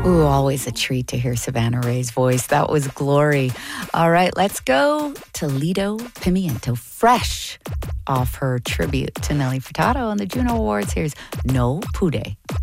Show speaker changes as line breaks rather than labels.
Ooh, always a treat to hear Savannah Ray's voice. That was glory. All right, let's go to Lido Pimiento, fresh off her tribute to Nelly Furtado on the Juno Awards. Here's No Pude.